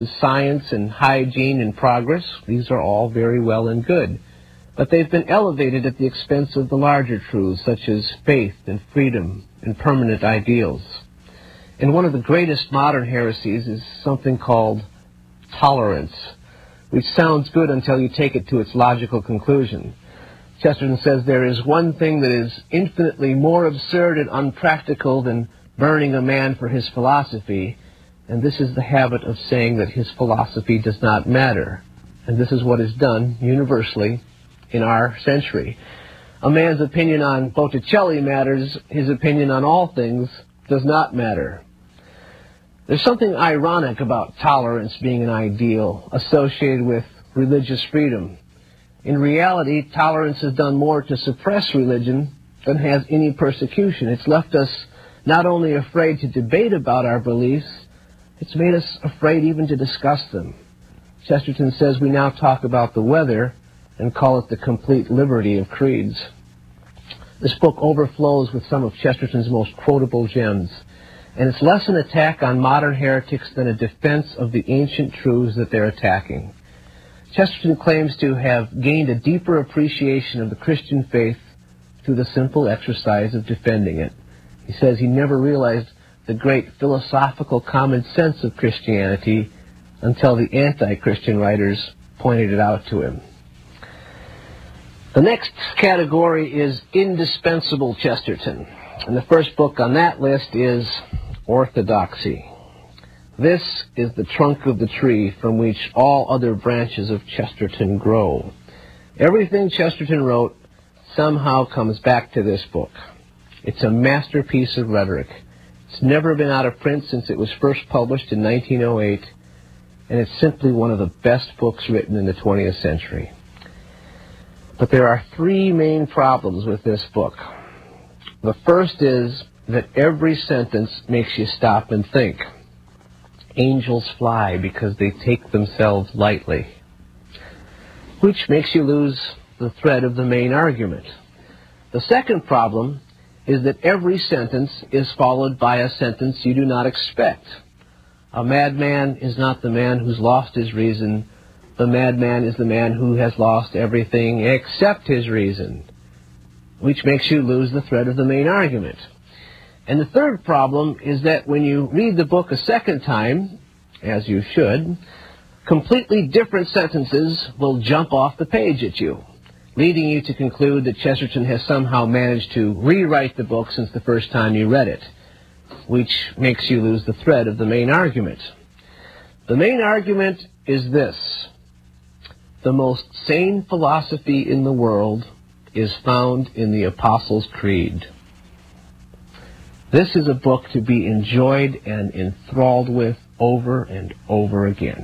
science and hygiene and progress. These are all very well and good. But they've been elevated at the expense of the larger truths, such as faith and freedom and permanent ideals. And one of the greatest modern heresies is something called tolerance, which sounds good until you take it to its logical conclusion. Chesterton says there is one thing that is infinitely more absurd and unpractical than burning a man for his philosophy, and this is the habit of saying that his philosophy does not matter. And this is what is done universally in our century. A man's opinion on Botticelli matters, his opinion on all things does not matter. There's something ironic about tolerance being an ideal associated with religious freedom. In reality, tolerance has done more to suppress religion than has any persecution. It's left us not only afraid to debate about our beliefs, it's made us afraid even to discuss them. Chesterton says we now talk about the weather and call it the complete liberty of creeds. This book overflows with some of Chesterton's most quotable gems, and it's less an attack on modern heretics than a defense of the ancient truths that they're attacking. Chesterton claims to have gained a deeper appreciation of the Christian faith through the simple exercise of defending it. He says he never realized the great philosophical common sense of Christianity until the anti-Christian writers pointed it out to him. The next category is indispensable Chesterton, and the first book on that list is Orthodoxy. This is the trunk of the tree from which all other branches of Chesterton grow. Everything Chesterton wrote somehow comes back to this book. It's a masterpiece of rhetoric. It's never been out of print since it was first published in 1908, and it's simply one of the best books written in the 20th century. But there are three main problems with this book. The first is that every sentence makes you stop and think. Angels fly because they take themselves lightly, which makes you lose the thread of the main argument. The second problem is that every sentence is followed by a sentence you do not expect. A madman is not the man who's lost his reason. The madman is the man who has lost everything except his reason, which makes you lose the thread of the main argument. And the third problem is that when you read the book a second time, as you should, completely different sentences will jump off the page at you, leading you to conclude that Chesterton has somehow managed to rewrite the book since the first time you read it, which makes you lose the thread of the main argument. The main argument is this: the most sane philosophy in the world is found in the Apostles' Creed. This is a book to be enjoyed and enthralled with over and over again.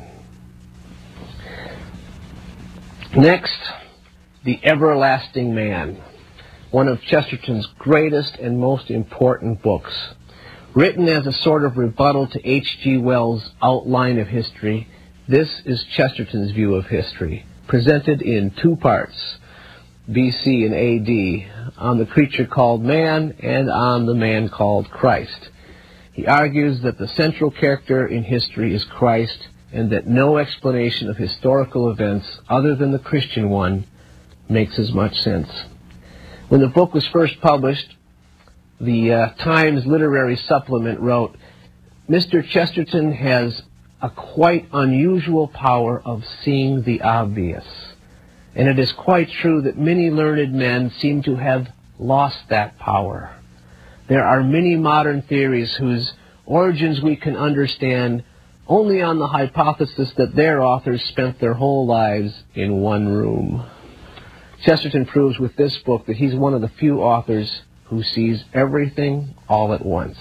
Next, The Everlasting Man, one of Chesterton's greatest and most important books. Written as a sort of rebuttal to H.G. Wells' Outline of History, this is Chesterton's view of history, presented in two parts, B.C. and A.D., on the creature called man and on the man called Christ. He argues that the central character in history is Christ, and that no explanation of historical events other than the Christian one makes as much sense. When the book was first published, the Times Literary Supplement wrote, "Mr. Chesterton has a quite unusual power of seeing the obvious. And it is quite true that many learned men seem to have lost that power. There are many modern theories whose origins we can understand only on the hypothesis that their authors spent their whole lives in one room." Chesterton proves with this book that he's one of the few authors who sees everything all at once.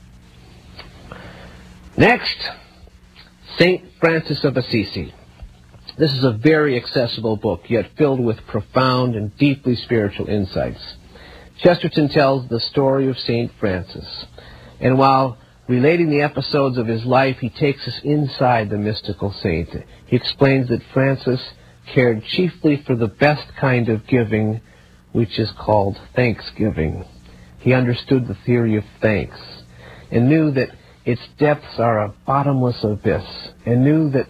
Next, St. Francis of Assisi. This is a very accessible book, yet filled with profound and deeply spiritual insights. Chesterton tells the story of St. Francis, and while relating the episodes of his life, he takes us inside the mystical saint. He explains that Francis cared chiefly for the best kind of giving, which is called thanksgiving. He understood the theory of thanks, and knew that its depths are a bottomless abyss, and knew that